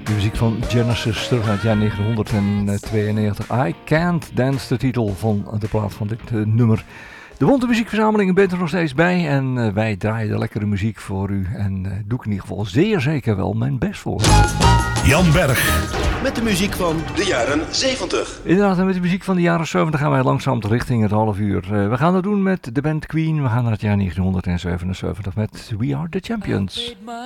De muziek van Genesis terug uit het jaar 1992. I Can't Dance, de titel van de plaat van dit nummer. De Bonte Muziekverzameling bent er nog steeds bij en wij draaien de lekkere muziek voor u. En doe ik in ieder geval zeer zeker wel mijn best voor. Jan Berg. Met de muziek van de jaren 70. Inderdaad, en met de muziek van de jaren 70 gaan wij langzaam richting het half uur. We gaan dat doen met de band Queen. We gaan naar het jaar 1977 met We Are The Champions.